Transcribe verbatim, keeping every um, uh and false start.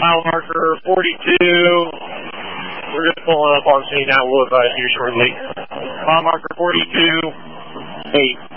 Mile marker forty-two. We're just pulling up on scene now. We'll advise you shortly. Mile marker forty-two, eight.